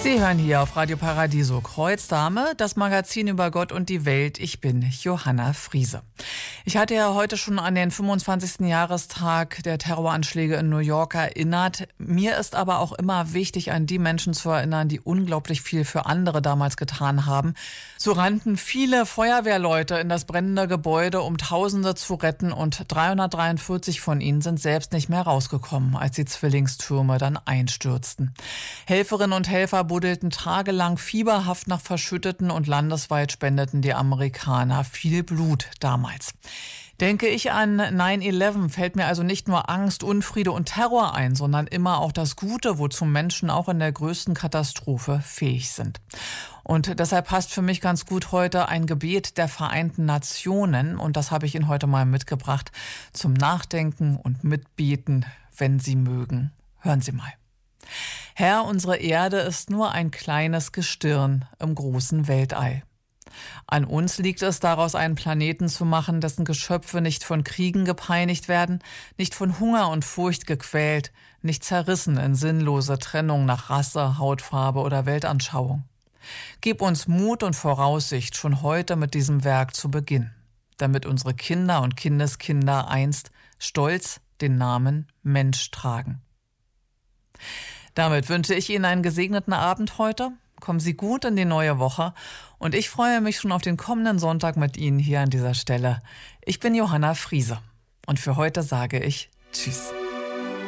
Sie hören hier auf Radio Paradiso Kreuzdame, das Magazin über Gott und die Welt. Ich bin Johanna Friese. Ich hatte ja heute schon an den 25. Jahrestag der Terroranschläge in New York erinnert. Mir ist aber auch immer wichtig, an die Menschen zu erinnern, die unglaublich viel für andere damals getan haben. So rannten viele Feuerwehrleute in das brennende Gebäude, um Tausende zu retten, und 343 von ihnen sind selbst nicht mehr rausgekommen, als die Zwillingstürme dann einstürzten. Helferinnen und Helfer buddelten tagelang fieberhaft nach Verschütteten und landesweit spendeten die Amerikaner viel Blut damals. Denke ich an 9/11, fällt mir also nicht nur Angst, Unfriede und Terror ein, sondern immer auch das Gute, wozu Menschen auch in der größten Katastrophe fähig sind. Und deshalb passt für mich ganz gut heute ein Gebet der Vereinten Nationen, und das habe ich Ihnen heute mal mitgebracht zum Nachdenken und Mitbeten, wenn Sie mögen. Hören Sie mal. Herr, unsere Erde ist nur ein kleines Gestirn im großen Weltall. An uns liegt es, daraus einen Planeten zu machen, dessen Geschöpfe nicht von Kriegen gepeinigt werden, nicht von Hunger und Furcht gequält, nicht zerrissen in sinnlose Trennung nach Rasse, Hautfarbe oder Weltanschauung. Gib uns Mut und Voraussicht, schon heute mit diesem Werk zu beginnen, damit unsere Kinder und Kindeskinder einst stolz den Namen Mensch tragen. Damit wünsche ich Ihnen einen gesegneten Abend heute. Kommen Sie gut in die neue Woche und ich freue mich schon auf den kommenden Sonntag mit Ihnen hier an dieser Stelle. Ich bin Johanna Friese und für heute sage ich Tschüss.